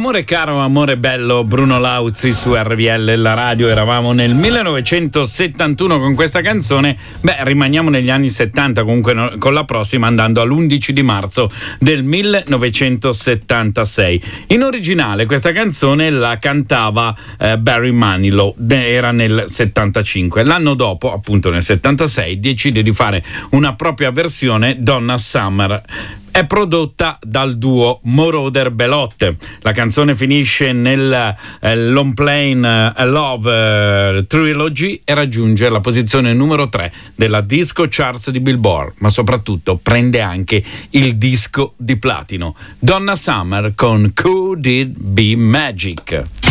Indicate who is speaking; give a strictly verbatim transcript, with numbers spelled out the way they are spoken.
Speaker 1: Amore caro, amore bello, Bruno Lauzi su R V L, la radio. Eravamo nel millenovecentosettantuno con questa canzone. Beh, rimaniamo negli anni settanta comunque, no, con la prossima, andando all'undici di marzo del millenovecentosettantasei. In originale questa canzone la cantava eh, Barry Manilow, era nel settantacinque. L'anno dopo, appunto nel settantasei, decide di fare una propria versione, Donna Summer. È prodotta dal duo Moroder Belot. La canzone finisce nel eh, long plane eh, Love eh, Trilogy e raggiunge la posizione numero tre della disco charts di Billboard, ma soprattutto prende anche il disco di platino. Donna Summer con Could It Be Magic.